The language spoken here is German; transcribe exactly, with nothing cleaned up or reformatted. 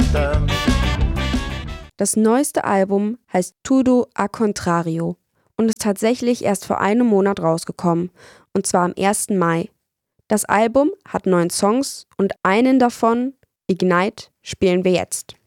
Das neueste Album heißt Tudo a Contrario und ist tatsächlich erst vor einem Monat rausgekommen, und zwar am ersten Mai. Das Album hat neun Songs und einen davon, Ignite, spielen wir jetzt.